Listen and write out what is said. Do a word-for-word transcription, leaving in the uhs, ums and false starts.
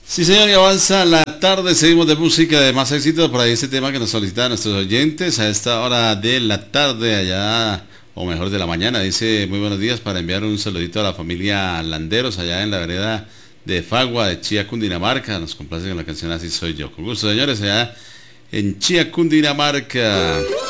Sí, señor, y avanza la tarde, seguimos de música de más éxito, por ahí ese tema que nos solicitan nuestros oyentes a esta hora de la tarde, allá, o mejor de la mañana, dice muy buenos días para enviar un saludito a la familia Landeros, allá en la vereda de Fagua, de Chía, Cundinamarca, nos complace con la canción Así Soy Yo. Con gusto, señores, allá en Chía, Cundinamarca.